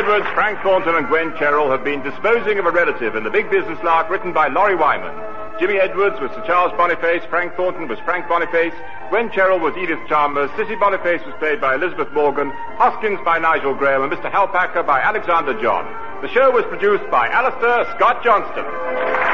Edwards, Frank Thornton, and Gwen Cherryl have been disposing of a relative in The Big Business Lark, written by Laurie Wyman. Jimmy Edwards was Sir Charles Boniface, Frank Thornton was Frank Boniface, Gwen Cherryl was Edith Chalmers, Cissy Boniface was played by Elizabeth Morgan, Hoskins by Nigel Graham, and Mr. Hal Packer by Alexander John. The show was produced by Alistair Scott Johnston.